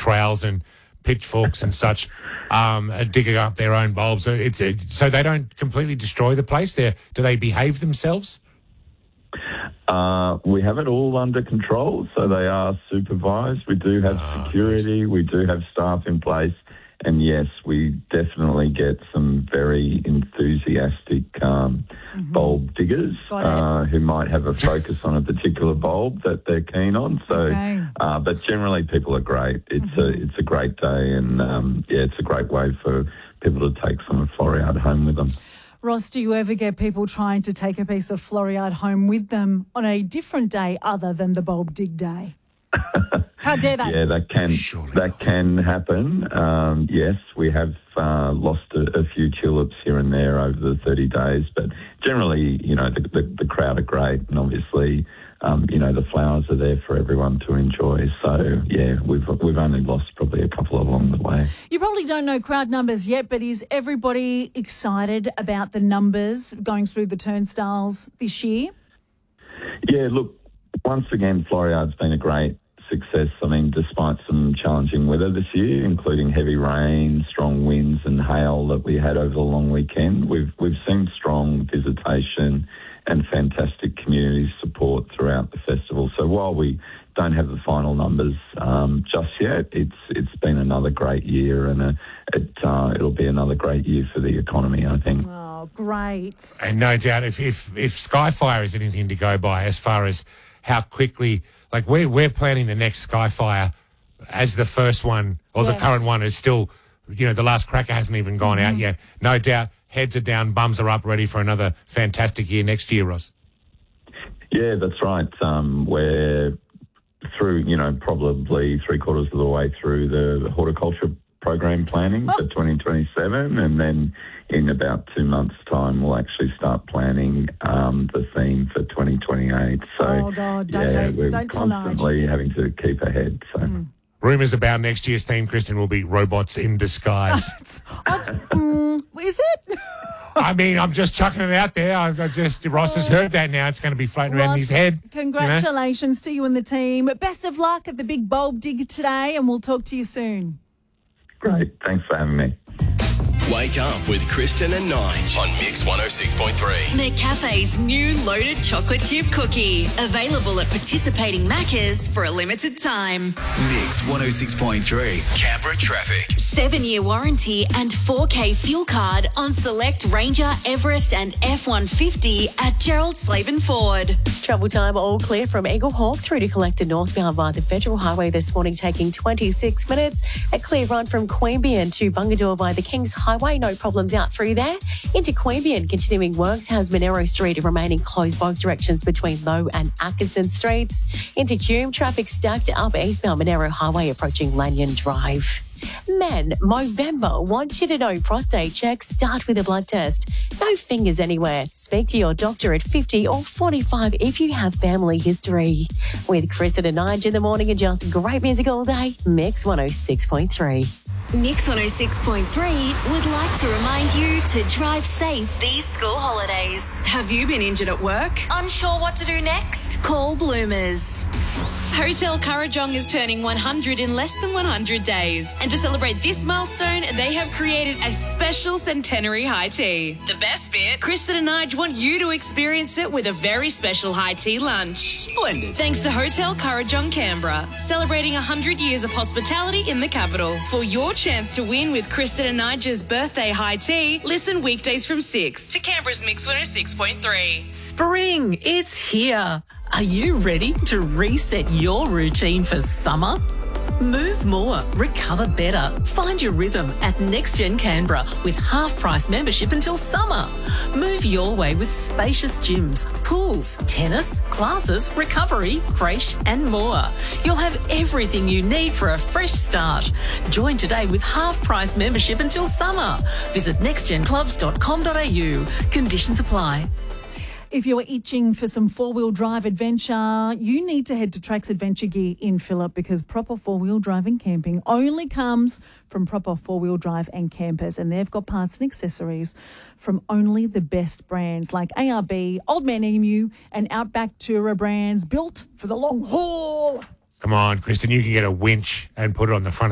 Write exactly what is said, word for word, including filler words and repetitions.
trowels and pitchforks and such, um, and digging up their own bulbs. So it's it, so they don't completely destroy the place. There, do they behave themselves? Uh, we have it all under control, so they are supervised. We do have oh, security. good. We do have staff in place. And yes, we definitely get some very enthusiastic um, mm-hmm. bulb diggers uh, who might have a focus on a particular bulb that they're keen on. So, okay. uh, but generally, people are great. It's mm-hmm. a it's a great day, and um, yeah, it's a great way for people to take some Floriade home with them. Ross, do you ever get people trying to take a piece of Floriade home with them on a different day other than the bulb dig day? How dare they? Yeah, that can Surely that not. can happen. Um, yes, we have uh, lost a, a few tulips here and there over the thirty days, but generally, you know, the, the, the crowd are great, and obviously, um, you know, the flowers are there for everyone to enjoy. So, yeah, we've we've only lost probably a couple along the way. You probably don't know crowd numbers yet, but is everybody excited about the numbers going through the turnstiles this year? Yeah, look, once again, Floriade's been a great success. I mean, despite some challenging weather this year, including heavy rain, strong winds and hail that we had over the long weekend, we've we've seen strong visitation and fantastic community support throughout the festival. So while we don't have the final numbers um, just yet, it's it's been another great year, and a, it uh, it'll be another great year for the economy, I think. Oh, great! And no doubt, if if if Skyfire is anything to go by, as far as how quickly, like we're we're planning the next Skyfire as the first one, or yes. the current one is still, you know, the last cracker hasn't even gone mm-hmm. out yet. No doubt, heads are down, bums are up, ready for another fantastic year next year, Ross. Yeah, that's right. Um, we're through, you know, probably three quarters of the way through the horticulture program planning oh. for twenty twenty-seven, and then in about two months' time, we'll actually start planning um, the theme for twenty twenty-eight. So, oh God, don't yeah, say, we're don't tell constantly having to keep ahead. So, mm. Rumours about next year's theme, Kristen, will be robots in disguise. I, um, is it? I mean, I'm just chucking it out there. I, I just Ross has heard that now. It's going to be floating Ross, around in his head. Congratulations you know? to you and the team. Best of luck at the big bulb dig today, and we'll talk to you soon. Great. Thanks for having me. Wake up with Kristen and Nige on Mix one oh six point three. McCafe's new loaded chocolate chip cookie. Available at participating Maccas for a limited time. Mix one oh six point three. Canberra traffic. Seven-year warranty and four K fuel card on select Ranger, Everest and F one fifty at Gerald Slaven Ford. Travel time all clear from Eagle Hawk through to Collector northbound via the Federal Highway this morning, taking twenty-six minutes. A clear run from Queanbeyan to Bungadoor by the Kings Highway. No problems out through there. Into Queanbeyan, continuing works has Monero Street remaining closed both directions between Low and Atkinson Streets. Into Hume, traffic stacked up eastbound Monero Highway approaching Lanyon Drive. Men, Movember wants you to know prostate checks start with a blood test. No fingers anywhere. Speak to your doctor at fifty or forty-five if you have family history. With Kristen and Nige in the morning and just great music all day, Mix one oh six point three. Mix one oh six point three would like to remind you to drive safe these school holidays. Have you been injured at work? Unsure what to do next? Call Bloomers. Hotel Kurrajong is turning one hundred in less than one hundred days. And to celebrate this milestone, they have created a special centenary high tea. The best bit, Kristen and Nige want you to experience it with a very special high tea lunch. Splendid. Thanks to Hotel Kurrajong Canberra, celebrating one hundred years of hospitality in the capital. For your chance to win with Kristen and Nige's birthday high tea, listen weekdays from six to Canberra's Mix one oh six point three. Spring, it's here. Are you ready to reset your routine for summer? Move more, recover better. Find your rhythm at NextGen Canberra with half-price membership until summer. Move your way with spacious gyms, pools, tennis, classes, recovery, creche and more. You'll have everything you need for a fresh start. Join today with half-price membership until summer. Visit next gen clubs dot com dot a u. Conditions apply. If you're itching for some four-wheel drive adventure, you need to head to Trax Adventure Gear in Phillip, because proper four-wheel drive and camping only comes from proper four-wheel drive and campers, and they've got parts and accessories from only the best brands like A R B, Old Man Emu and Outback Tourer brands built for the long haul. Come on, Kristen, you can get a winch and put it on the front